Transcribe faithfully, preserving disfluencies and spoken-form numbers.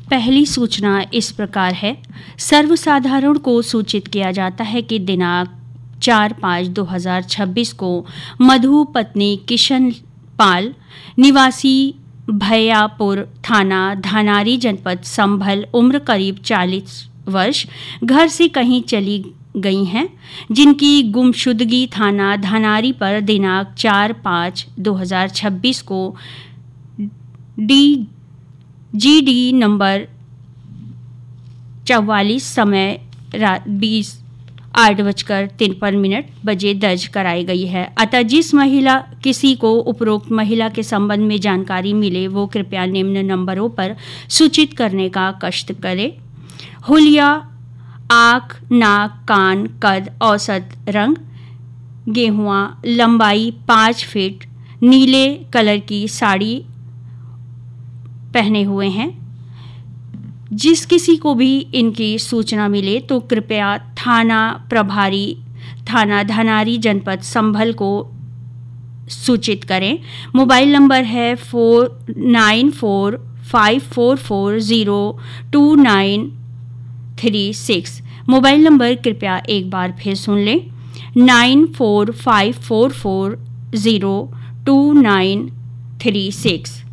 पहली सूचना इस प्रकार है। सर्वसाधारण को सूचित किया जाता है कि दिनांक चार पाँच दो हज़ार छब्बीस को मधु पत्नी किशन पाल निवासी भैयापुर थाना धनारी जनपद संभल उम्र करीब चालीस वर्ष घर से कहीं चली गई हैं, जिनकी गुमशुदगी थाना धनारी पर दिनांक चार पाँच दो हज़ार छब्बीस को डी जी डी नंबर चौवालीस समय रात बीस आठ बजकर तिरपन मिनट बजे दर्ज कराई गई है। अतः जिस महिला किसी को उपरोक्त महिला के संबंध में जानकारी मिले वो कृपया निम्न नंबरों पर सूचित करने का कष्ट करे। हुलिया, आँख, नाक, कान, कद, औसत रंग, गेहुआ, लंबाई पाँच फीट, नीले कलर की साड़ी पहने हुए हैं। जिस किसी को भी इनकी सूचना मिले तो कृपया थाना प्रभारी थाना धनारी जनपद संभल को सूचित करें। मोबाइल नंबर है four nine four five four four zero two nine three six. Mobile number कृपया एक बार फिर सुन लें, nine four five four four zero two nine three six.